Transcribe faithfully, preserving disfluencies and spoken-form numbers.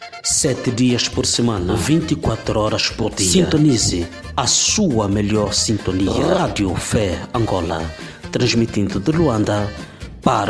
Sete dias por semana, vinte e quatro horas por dia. Sintonize a sua melhor sintonia. Rádio Fé Angola, transmitindo de Luanda para